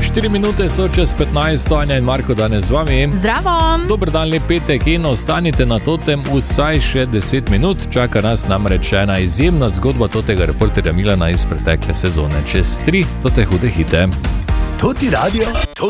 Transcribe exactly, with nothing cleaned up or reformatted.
štiri minute so čez petnajst, Anja in Marko danes z vami. Zdravo! Dober dan, lep petek in ostanite na totem vsaj še deset minut. Čaka nas namreč ena izjemna zgodba totega reporterja Milana iz pretekle sezone. Čez tri tote hude hite. Toti radio,